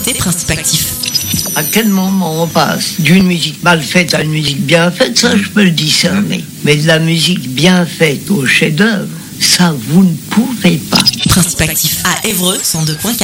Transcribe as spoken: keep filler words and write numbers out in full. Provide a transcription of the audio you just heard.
Principe Actif. À quel moment on passe d'une musique mal faite à une musique bien faite, ça je peux le discerner. Mais de la musique bien faite au chef-d'œuvre, ça vous ne pouvez pas. Principe Actif à Évreux, cent deux point quatre.